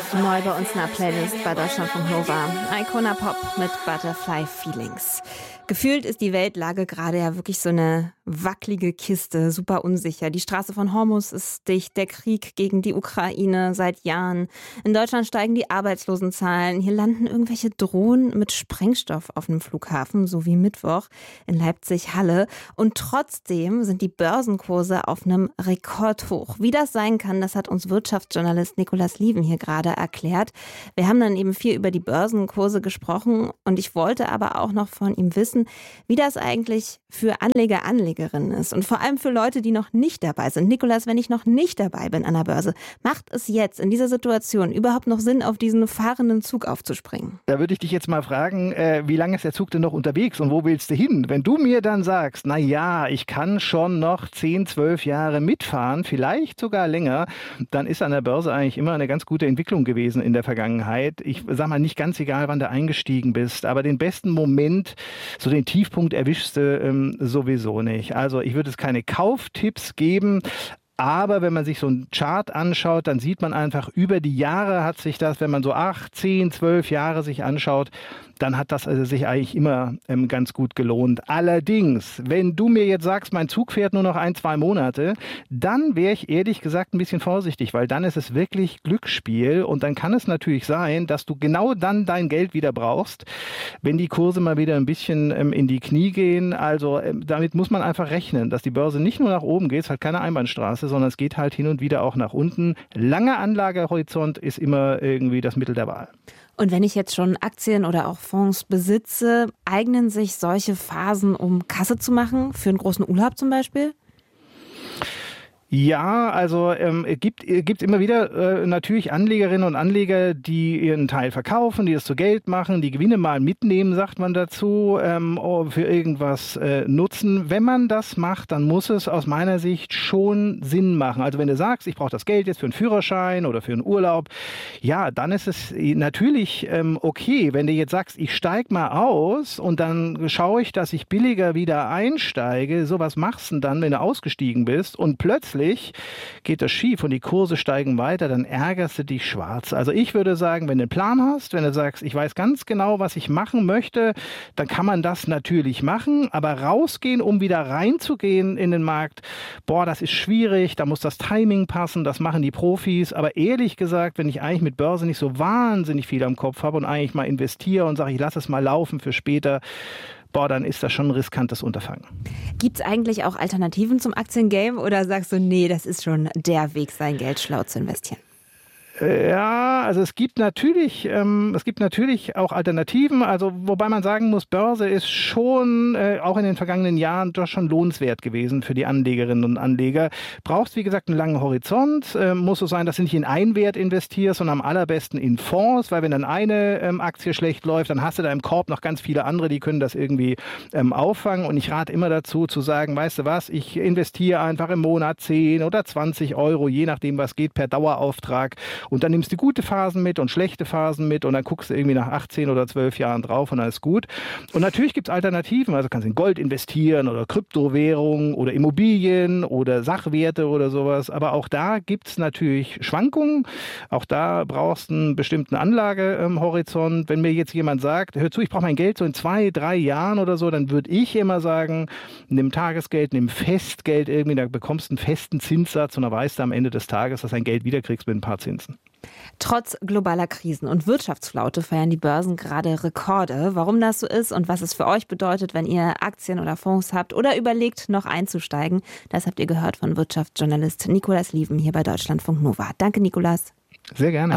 Neu bei uns in der Playlist bei Deutschlandfunk Nova. Icona Pop mit Butterfly Feelings. Gefühlt ist die Weltlage gerade ja wirklich so eine wackelige Kiste, super unsicher. Die Straße von Hormuz ist dicht, der Krieg gegen die Ukraine seit Jahren. In Deutschland steigen die Arbeitslosenzahlen. Hier landen irgendwelche Drohnen mit Sprengstoff auf einem Flughafen, so wie Mittwoch in Leipzig-Halle. Und trotzdem sind die Börsenkurse auf einem Rekordhoch. Wie das sein kann, das hat uns Wirtschaftsjournalist Nikolaus Lieven hier gerade erklärt. Wir haben dann eben viel über die Börsenkurse gesprochen und ich wollte aber auch noch von ihm wissen, wie das eigentlich für Anleger, Anlegerinnen ist und vor allem für Leute, die noch nicht dabei sind. Nikolaus, wenn ich noch nicht dabei bin an der Börse, macht es jetzt in dieser Situation überhaupt noch Sinn, auf diesen fahrenden Zug aufzuspringen? Da würde ich dich jetzt mal fragen, wie lange ist der Zug denn noch unterwegs und wo willst du hin? Wenn du mir dann sagst, na ja, ich kann schon noch 10, 12 Jahre mitfahren, vielleicht sogar länger, dann ist an der Börse eigentlich immer eine ganz gute Entwicklung gewesen in der Vergangenheit. Ich sag mal, nicht ganz egal, wann du eingestiegen bist, aber den besten Moment, so den Tiefpunkt erwischst du sowieso nicht. Also ich würde es keine Kauftipps geben, aber wenn man sich so einen Chart anschaut, dann sieht man einfach, über die Jahre hat sich das, wenn man so 8, 10, 12 Jahre sich anschaut, dann hat das also sich eigentlich immer ganz gut gelohnt. Allerdings, wenn du mir jetzt sagst, mein Zug fährt nur noch 1, 2 Monate, dann wäre ich ehrlich gesagt ein bisschen vorsichtig, weil dann ist es wirklich Glücksspiel und dann kann es natürlich sein, dass du genau dann dein Geld wieder brauchst, wenn die Kurse mal wieder ein bisschen in die Knie gehen. Also damit muss man einfach rechnen, dass die Börse nicht nur nach oben geht, es ist halt keine Einbahnstraße, sondern es geht halt hin und wieder auch nach unten. Langer Anlagehorizont ist immer irgendwie das Mittel der Wahl. Und wenn ich jetzt schon Aktien oder auch Fonds besitze, eignen sich solche Phasen, um Kasse zu machen, für einen großen Urlaub zum Beispiel? Ja, also gibt immer wieder natürlich Anlegerinnen und Anleger, die ihren Teil verkaufen, die das zu Geld machen, die Gewinne mal mitnehmen, sagt man dazu, für irgendwas nutzen. Wenn man das macht, dann muss es aus meiner Sicht schon Sinn machen. Also wenn du sagst, ich brauche das Geld jetzt für einen Führerschein oder für einen Urlaub, ja, dann ist es natürlich okay. Wenn du jetzt sagst, ich steige mal aus und dann schaue ich, dass ich billiger wieder einsteige, so was machst du dann, wenn du ausgestiegen bist und plötzlich geht das schief und die Kurse steigen weiter, dann ärgerst du dich schwarz. Also ich würde sagen, wenn du einen Plan hast, wenn du sagst, ich weiß ganz genau, was ich machen möchte, dann kann man das natürlich machen, aber rausgehen, um wieder reinzugehen in den Markt, das ist schwierig, da muss das Timing passen, das machen die Profis, aber ehrlich gesagt, wenn ich eigentlich mit Börse nicht so wahnsinnig viel am Kopf habe und eigentlich mal investiere und sage, ich lasse es mal laufen für später, dann ist das schon ein riskantes Unterfangen. Gibt es eigentlich auch Alternativen zum Aktiengame oder sagst du, nee, das ist schon der Weg, sein Geld schlau zu investieren? Ja, also es gibt natürlich auch Alternativen, also wobei man sagen muss, Börse ist schon auch in den vergangenen Jahren doch schon lohnenswert gewesen für die Anlegerinnen und Anleger. Brauchst, wie gesagt, einen langen Horizont, muss so sein, dass du nicht in einen Wert investierst, sondern am allerbesten in Fonds, weil wenn dann eine Aktie schlecht läuft, dann hast du da im Korb noch ganz viele andere, die können das irgendwie auffangen und ich rate immer dazu zu sagen, weißt du was, ich investiere einfach im Monat 10 oder 20 Euro, je nachdem was geht, per Dauerauftrag. Und dann nimmst du gute Phasen mit und schlechte Phasen mit und dann guckst du irgendwie nach 18 oder 12 Jahren drauf und dann ist gut. Und natürlich gibt es Alternativen, also kannst du in Gold investieren oder Kryptowährungen oder Immobilien oder Sachwerte oder sowas. Aber auch da gibt es natürlich Schwankungen. Auch da brauchst du einen bestimmten Anlagehorizont. Wenn mir jetzt jemand sagt, hör zu, ich brauche mein Geld so in 2, 3 Jahren oder so, dann würde ich immer sagen, nimm Tagesgeld, nimm Festgeld irgendwie, da bekommst du einen festen Zinssatz und dann weißt du am Ende des Tages, dass du dein Geld wiederkriegst mit ein paar Zinsen. Trotz globaler Krisen und Wirtschaftsflaute feiern die Börsen gerade Rekorde. Warum das so ist und was es für euch bedeutet, wenn ihr Aktien oder Fonds habt oder überlegt, noch einzusteigen, das habt ihr gehört von Wirtschaftsjournalist Nikolaus Lieven hier bei Deutschlandfunk Nova. Danke, Nikolaus. Sehr gerne.